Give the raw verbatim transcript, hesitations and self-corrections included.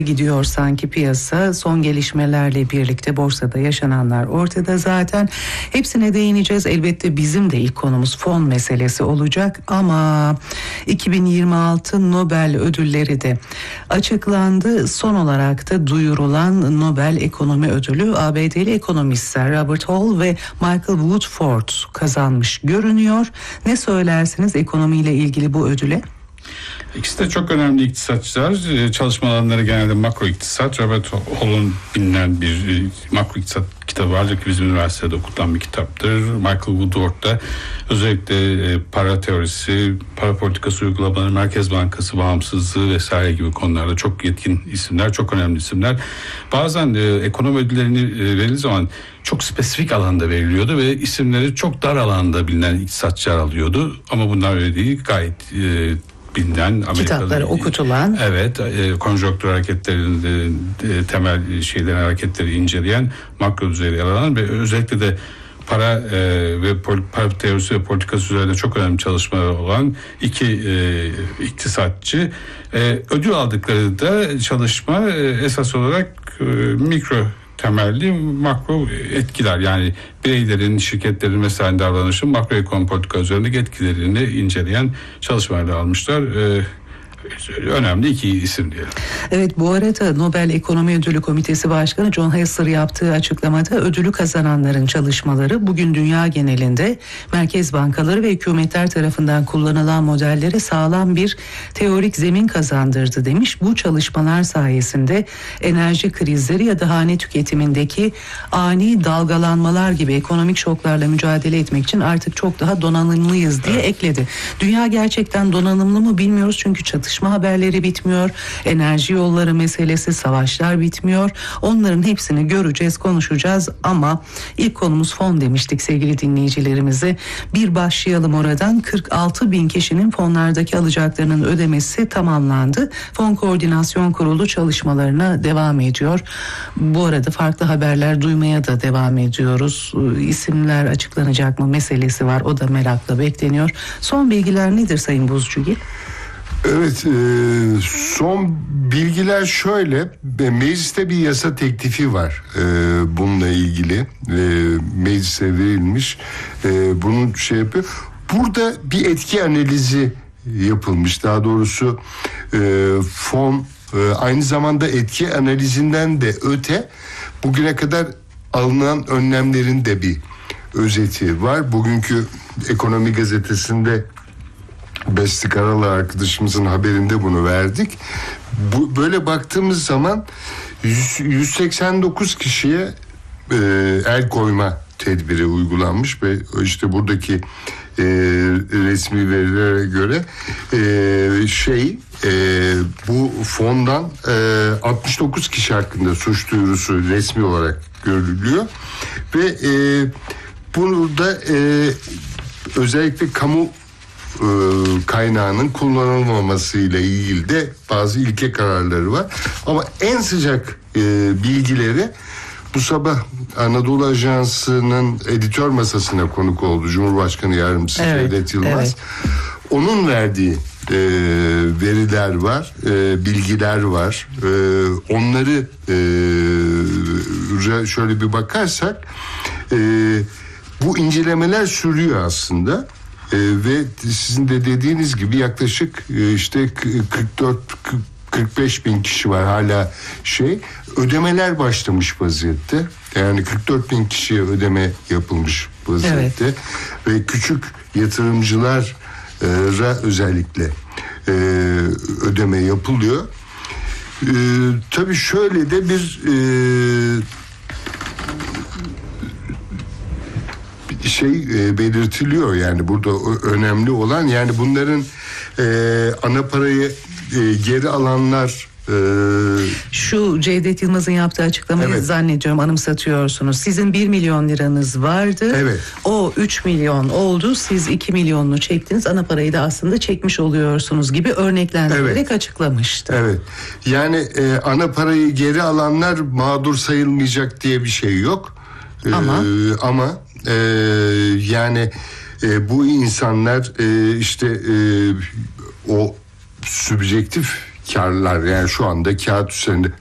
gidiyor sanki piyasa. Son gelişmelerle birlikte borsada yaşananlar ortada zaten. Hepsine değineceğiz. Elbette bizim de ilk konumuz fon meselesi olacak ama iki bin yirmi altı Nobel ödülleri de açıklandı. Son olarak da duyurulan Nobel Ekonomi Ödülü A B D'li ekonomistler Robert Hall ve Michael Woodford kazanmış görünüyor. Ne söylersiniz ekonomiyle ilgili bu ödüle? İkisi de çok önemli iktisatçılar. Çalışma alanları genelde makro iktisat. Robert Hall'un bilinen bir makro iktisat kitabı vardır ki bizim üniversitede okutulan bir kitaptır. Michael Woodward da özellikle para teorisi, para politikası uygulamaları, Merkez Bankası bağımsızlığı vesaire gibi konularda çok yetkin isimler, çok önemli isimler. Bazen e, ekonomi ödüllerini e, verildiği zaman çok spesifik alanda veriliyordu ve isimleri çok dar alanda bilinen iktisatçılar alıyordu. Ama bunlar öyle değil, gayet e, bilinen kitapları okutulan, evet, e, konjonktür hareketlerinin e, temel şeylerin hareketleri inceleyen, makro düzeyde yer alan ve özellikle de para e, ve para teorisi ve politikası üzerinde çok önemli çalışmalar olan iki e, iktisatçı e, ödül aldıkları da çalışma e, esas olarak e, mikro temelli makro etkiler, yani bireylerin, şirketlerin vesaire davranışın makroekonomi politika üzerindeki etkilerini inceleyen çalışmalar almışlar. Ee, önemli iki isim diyelim. Evet, bu arada Nobel Ekonomi Ödülü Komitesi Başkanı John Hasler yaptığı açıklamada ödülü kazananların çalışmaları bugün dünya genelinde merkez bankaları ve hükümetler tarafından kullanılan modellere sağlam bir teorik zemin kazandırdı demiş. Bu çalışmalar sayesinde enerji krizleri ya da hane tüketimindeki ani dalgalanmalar gibi ekonomik şoklarla mücadele etmek için artık çok daha donanımlıyız diye evet. ekledi. Dünya gerçekten donanımlı mı bilmiyoruz çünkü çatışma haberleri bitmiyor. Enerji yolları meselesi, savaşlar bitmiyor. Onların hepsini göreceğiz, konuşacağız ama ilk konumuz fon demiştik sevgili dinleyicilerimize. Bir başlayalım oradan. kırk altı bin kişinin fonlardaki alacaklarının ödemesi tamamlandı. Fon Koordinasyon Kurulu çalışmalarına devam ediyor. Bu arada farklı haberler duymaya da devam ediyoruz. İsimler açıklanacak mı meselesi var. O da merakla bekleniyor. Son bilgiler nedir Sayın Buzcugil? Evet, e, son bilgiler şöyle, mecliste bir yasa teklifi var e, bununla ilgili, e, meclise verilmiş, e, bunun şey yapıyor. Burada bir etki analizi yapılmış, daha doğrusu e, fon e, aynı zamanda etki analizinden de öte bugüne kadar alınan önlemlerin de bir özeti var. Bugünkü Ekonomi Gazetesi'nde Besti Karalı arkadaşımızın haberinde bunu verdik. Bu, böyle baktığımız zaman yüz seksen dokuz kişiye e, el koyma tedbiri uygulanmış ve işte buradaki e, resmi verilere göre e, şey e, bu fondan e, altmış dokuz kişi hakkında suç duyurusu resmi olarak görülüyor ve e, burada e, özellikle kamu kaynağının kullanılmaması ile ilgili de bazı ilke kararları var. Ama en sıcak e, bilgileri bu sabah Anadolu Ajansı'nın editör masasına konuk oldu Cumhurbaşkanı Yardımcısı evet, Cevdet Yılmaz. Evet. Onun verdiği e, veriler var, e, bilgiler var. E, onları e, şöyle bir bakarsak e, bu incelemeler sürüyor aslında. Ee, ve sizin de dediğiniz gibi yaklaşık e, işte kırk dört kırk beş bin kişi var hala şey ödemeler başlamış vaziyette, yani kırk dört bin kişiye ödeme yapılmış vaziyette evet. Ve küçük yatırımcılara özellikle e, ödeme yapılıyor. E, tabii şöyle de bir e, şey e, belirtiliyor, yani burada önemli olan, yani bunların e, ana parayı e, geri alanlar e, şu Cevdet Yılmaz'ın yaptığı açıklamayı evet. zannediyorum anımsatıyorsunuz. Sizin bir milyon liranız vardı. Evet. O üç milyon oldu. Siz iki milyonunu çektiniz. Ana parayı da aslında çekmiş oluyorsunuz gibi örneklendirerek evet. açıklamıştı. Evet. Yani e, ana parayı geri alanlar mağdur sayılmayacak diye bir şey yok. Ama e, ama Ee, yani e, bu insanlar e, işte e, o sübjektif karlar, yani şu anda kağıt üzerinde